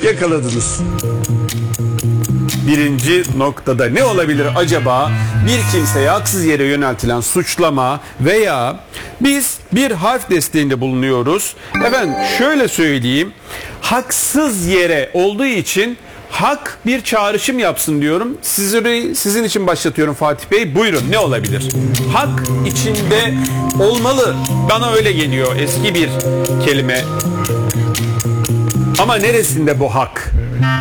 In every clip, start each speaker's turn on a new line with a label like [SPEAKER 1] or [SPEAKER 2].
[SPEAKER 1] Yakaladınız. Birinci noktada ne olabilir acaba? Bir kimseye haksız yere yöneltilen suçlama veya biz bir harf desteğinde bulunuyoruz. Efendim şöyle söyleyeyim. Haksız yere olduğu için hak bir çağrışım yapsın diyorum. Sizin için başlatıyorum Fatih Bey. Buyurun, ne olabilir? Hak içinde olmalı. Bana öyle geliyor, eski bir kelime. Ama neresinde bu hak?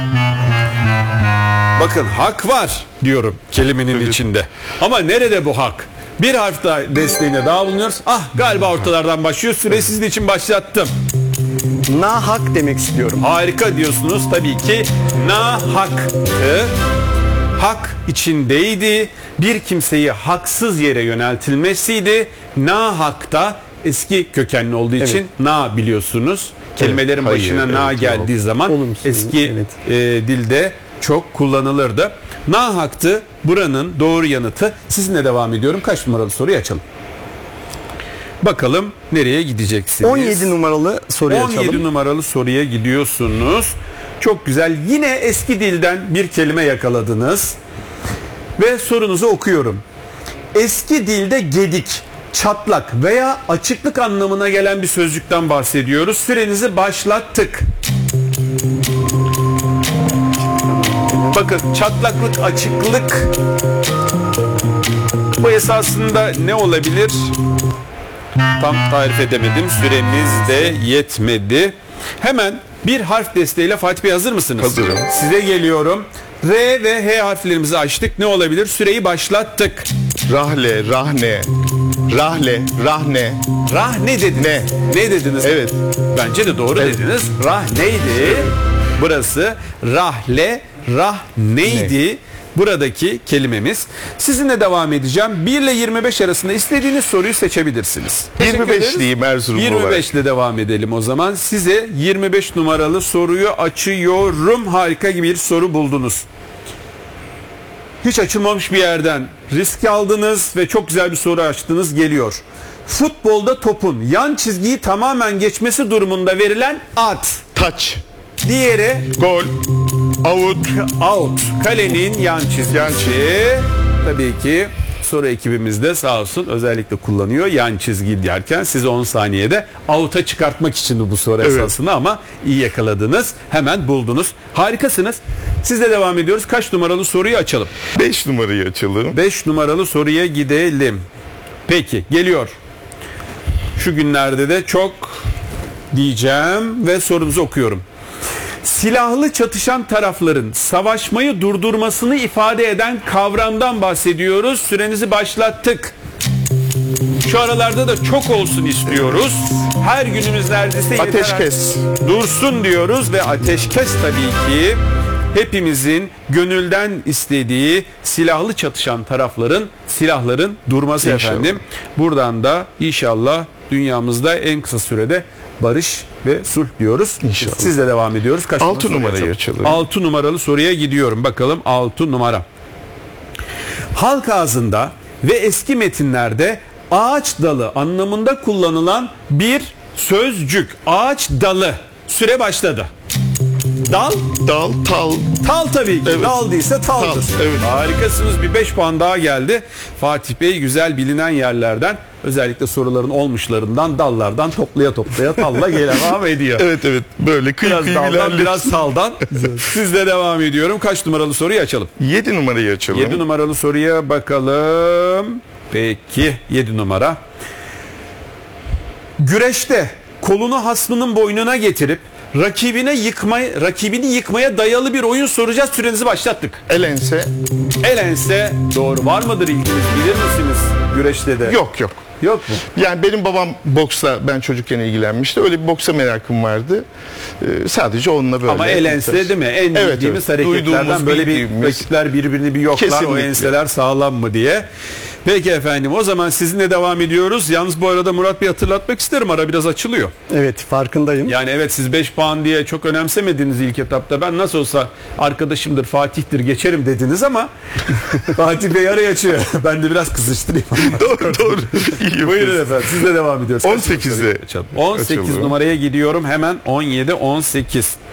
[SPEAKER 1] Bakın, hak var diyorum kelimenin içinde. Ama nerede bu hak? Bir harf daha desteğine daha bulunuyoruz. Galiba ortalardan başlıyor. Süre sizin için başlattım.
[SPEAKER 2] Nahak demek istiyorum.
[SPEAKER 1] Harika diyorsunuz. Tabii ki nahaktı. Hak içindeydi. Bir kimseyi haksız yere yöneltilmesiydi. Nahakta eski kökenli olduğu için na biliyorsunuz. Kelimelerin başına na geldiği zaman eski dilde çok kullanılırdı. Nahaktı buranın doğru yanıtı. Sizinle devam ediyorum. Kaç numaralı soruyu açalım? Bakalım nereye gideceksiniz?
[SPEAKER 2] 17 numaralı soruya açalım.
[SPEAKER 1] 17 numaralı soruya gidiyorsunuz. Çok güzel. Yine eski dilden bir kelime yakaladınız. Ve sorunuzu okuyorum. Eski dilde gedik, çatlak veya açıklık anlamına gelen bir sözcükten bahsediyoruz. Sürenizi başlattık. Bakın, çatlaklık, açıklık, bu esasında ne olabilir? Tam tarif edemedim. Süremiz de yetmedi. Hemen bir harf desteğiyle Fatih Bey, hazır mısınız?
[SPEAKER 3] Hazırım.
[SPEAKER 1] Size geliyorum. R ve H harflerimizi açtık. Ne olabilir? Süreyi başlattık.
[SPEAKER 3] Rahle, rahne, rahle, rahne.
[SPEAKER 1] Rahne dediniz. Ne dediniz?
[SPEAKER 3] Evet.
[SPEAKER 1] Bence de doğru dediniz. Rahneydi. Burası rahle, rahneydi. Buradaki kelimemiz. Sizinle devam edeceğim. 1 ile 25 arasında istediğiniz soruyu seçebilirsiniz.
[SPEAKER 3] 25 diyeyim Erzurum
[SPEAKER 1] 25 ile devam edelim o zaman. Size 25 numaralı soruyu açıyorum. Harika bir soru buldunuz. Hiç açılmamış bir yerden risk aldınız ve çok güzel bir soru açtınız. Geliyor. Futbolda topun yan çizgiyi tamamen geçmesi durumunda verilen ad.
[SPEAKER 3] Touch.
[SPEAKER 1] Diğeri
[SPEAKER 3] Gol. Out.
[SPEAKER 1] out. Kalenin yan çizgisi. Tabii ki soru ekibimiz de sağ olsun özellikle kullanıyor yan çizgi derken, sizi 10 saniyede out'a çıkartmak için bu soru esasında, ama iyi yakaladınız. Hemen buldunuz. Harikasınız. Sizle devam ediyoruz. Kaç numaralı soruyu açalım?
[SPEAKER 3] 5 numarayı açalım.
[SPEAKER 1] 5 numaralı soruya gidelim. Peki, geliyor. Şu günlerde de çok diyeceğim ve sorunuzu okuyorum. Silahlı çatışan tarafların savaşmayı durdurmasını ifade eden kavramdan bahsediyoruz. Sürenizi başlattık. Şu aralarda da çok olsun istiyoruz. Her günümüz neredeyse
[SPEAKER 3] Ateşkes.
[SPEAKER 1] Dursun diyoruz ve ateşkes tabii ki hepimizin gönülden istediği, silahlı çatışan tarafların, silahların durması efendim. Buradan da inşallah dünyamızda en kısa sürede barış ve sulh diyoruz.
[SPEAKER 3] İnşallah.
[SPEAKER 1] Sizle devam ediyoruz. Kaç
[SPEAKER 3] 6 numarayı açalım.
[SPEAKER 1] 6 numaralı soruya gidiyorum. Bakalım 6 numara. Halk ağzında ve eski metinlerde ağaç dalı anlamında kullanılan bir sözcük. Ağaç dalı. Süre başladı. Dal?
[SPEAKER 3] Dal, tal.
[SPEAKER 1] Tal tabii ki.
[SPEAKER 3] Evet.
[SPEAKER 1] Dal değilse taldır.
[SPEAKER 3] Tal, evet.
[SPEAKER 1] Harikasınız. Bir 5 puan daha geldi. Fatih Bey güzel bilinen yerlerden, özellikle soruların olmuşlarından, dallardan toplaya talla devam ediyor.
[SPEAKER 3] Evet. Böyle
[SPEAKER 1] Biraz daldan,
[SPEAKER 3] ilerliyor.
[SPEAKER 1] biraz saldan. Sizle devam ediyorum. Kaç numaralı soruyu açalım?
[SPEAKER 3] 7 numarayı açalım.
[SPEAKER 1] 7 numaralı soruya bakalım. Peki, 7 numara. Güreşte kolunu hasmının boynuna getirip rakibini yıkmaya dayalı bir oyun soracağız. Sürenizi başlattık.
[SPEAKER 3] Elense.
[SPEAKER 1] Elense doğru. Var mıdır ilginiz? Bilir misiniz güreşte de?
[SPEAKER 3] Yok.
[SPEAKER 1] Yok mu?
[SPEAKER 3] Yani benim babam boksla, ben çocukken ilgilenmişti. Öyle bir boksa merakım vardı. Sadece onunla böyle.
[SPEAKER 1] Ama elense değil mi? En bildiğimiz hareketlerden,
[SPEAKER 3] duyduğumuz,
[SPEAKER 1] böyle bir
[SPEAKER 3] bildiğimiz.
[SPEAKER 1] rakipler birbirini bir yoklar.
[SPEAKER 3] Kesinlikle.
[SPEAKER 1] O enseler sağlam mı diye. Peki efendim, o zaman sizinle devam ediyoruz. Yalnız bu arada Murat Bey, hatırlatmak isterim, ara biraz açılıyor.
[SPEAKER 2] Evet, farkındayım.
[SPEAKER 1] Yani evet, siz 5 puan diye çok önemsemediniz ilk etapta. Ben nasıl olsa arkadaşımdır, Fatih'tir, geçerim dediniz ama Fatih Bey arayı açıyor. Ben de biraz kızıştırayım.
[SPEAKER 3] Doğru. İyi
[SPEAKER 1] Buyurun efendim, sizle devam ediyoruz.
[SPEAKER 3] 18'de
[SPEAKER 1] 18
[SPEAKER 3] açalım.
[SPEAKER 1] numaraya gidiyorum hemen. 17, 18.